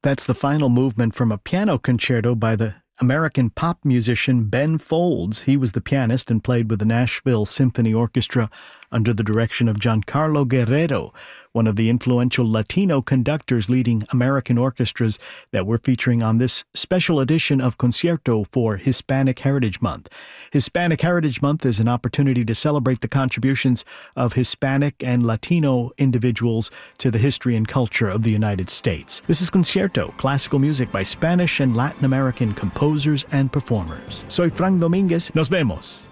That's the final movement from a piano concerto by the American pop musician Ben Folds. He was the pianist and played with the Nashville Symphony Orchestra under the direction of Giancarlo Guerrero, one of the influential Latino conductors leading American orchestras that we're featuring on this special edition of Concierto for Hispanic Heritage Month. Hispanic Heritage Month is an opportunity to celebrate the contributions of Hispanic and Latino individuals to the history and culture of the United States. This is Concierto, classical music by Spanish and Latin American composers and performers. Soy Frank Dominguez. Nos vemos.